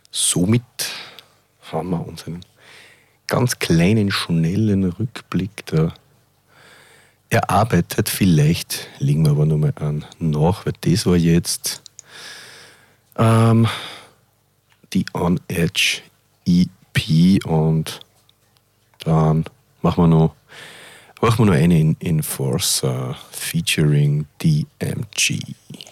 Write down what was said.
Somit haben wir unseren ganz kleinen, schnellen Rückblick da erarbeitet. Vielleicht legen wir aber nochmal an nach, weil das war jetzt die On Edge EP und dann machen wir noch eine in Enforcer featuring DMG.